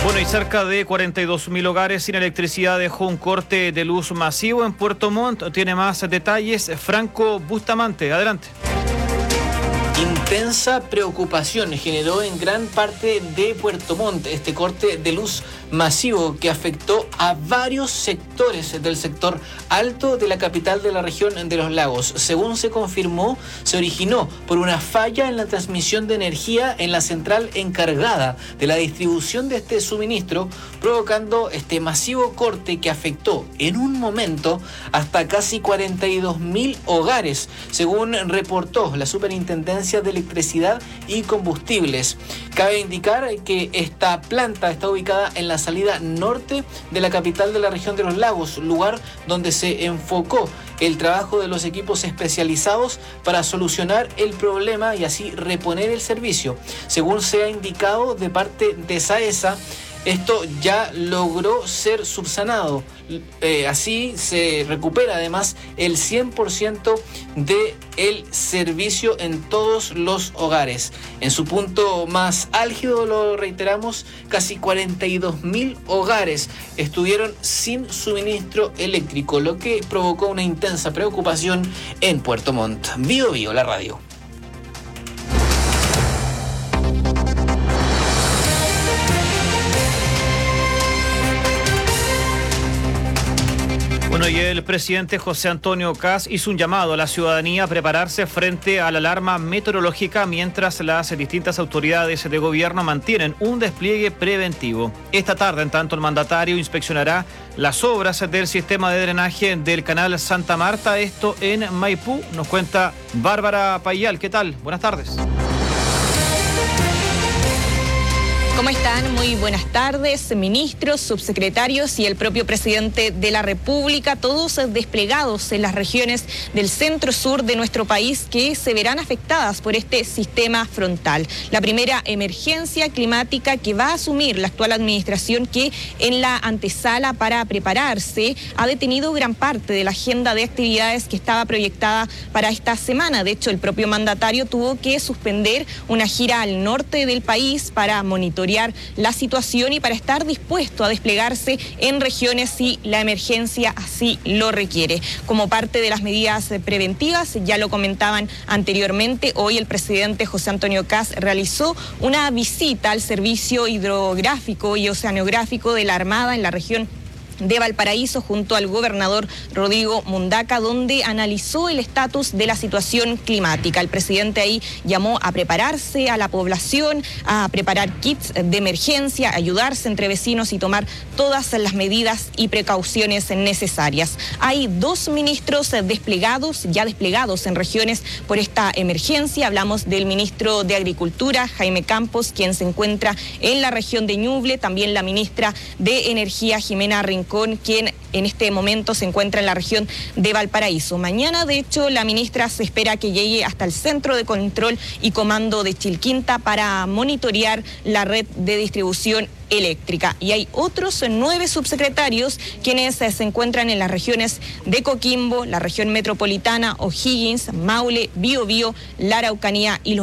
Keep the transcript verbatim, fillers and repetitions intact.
Bueno, y cerca de cuarenta y dos mil hogares sin electricidad dejó un corte de luz masivo en Puerto Montt. Tiene más detalles Franco Bustamante. Adelante. Intensa preocupación generó en gran parte de Puerto Montt este corte de luz masivo que afectó a varios sectores del sector alto de la capital de la región de los lagos. Según se confirmó, se originó por una falla en la transmisión de energía en la central encargada de la distribución de este suministro, provocando este masivo corte que afectó en un momento hasta casi cuarenta y dos mil hogares, según reportó la Superintendencia de Electricidad y Combustibles. Cabe indicar que esta planta está ubicada en la salida norte de la capital de la región de los lagos, lugar donde se enfocó el trabajo de los equipos especializados para solucionar el problema y así reponer el servicio. Según se ha indicado de parte de SAESA, esto ya logró ser subsanado. Eh, así se recupera además el cien por ciento del servicio en todos los hogares. En su punto más álgido, lo reiteramos, casi cuarenta y dos mil hogares estuvieron sin suministro eléctrico, lo que provocó una intensa preocupación en Puerto Montt. Bio Bio, la radio. Bueno, y el presidente José Antonio Kast hizo un llamado a la ciudadanía a prepararse frente a la alarma meteorológica mientras las distintas autoridades de gobierno mantienen un despliegue preventivo. Esta tarde, en tanto, el mandatario inspeccionará las obras del sistema de drenaje del canal Santa Marta, esto en Maipú. Nos cuenta Bárbara Payal. ¿Qué tal? Buenas tardes. ¿Cómo están? Muy buenas tardes, ministros, subsecretarios y el propio presidente de la República, todos desplegados en las regiones del centro-sur de nuestro país que se verán afectadas por este sistema frontal. La primera emergencia climática que va a asumir la actual administración, que en la antesala para prepararse ha detenido gran parte de la agenda de actividades que estaba proyectada para esta semana. De hecho, el propio mandatario tuvo que suspender una gira al norte del país para monitorear la situación y para estar dispuesto a desplegarse en regiones si la emergencia así lo requiere. Como parte de las medidas preventivas, ya lo comentaban anteriormente, hoy el presidente José Antonio Kast realizó una visita al servicio hidrográfico y oceanográfico de la Armada en la región de Valparaíso junto al gobernador Rodrigo Mundaca, donde analizó el estatus de la situación climática. El presidente ahí llamó a prepararse a la población, a preparar kits de emergencia, ayudarse entre vecinos y tomar todas las medidas y precauciones necesarias. Hay dos ministros desplegados, ya desplegados en regiones por esta emergencia. Hablamos del ministro de Agricultura, Jaime Campos, quien se encuentra en la región de Ñuble, también la ministra de Energía, Jimena Rincón, quien en este momento se encuentra en la región de Valparaíso. Mañana, de hecho, la ministra se espera que llegue hasta el Centro de Control y Comando de Chilquinta para monitorear la red de distribución eléctrica. Y hay otros nueve subsecretarios quienes se encuentran en las regiones de Coquimbo, la región metropolitana, O'Higgins, Maule, Biobío, la Araucanía y los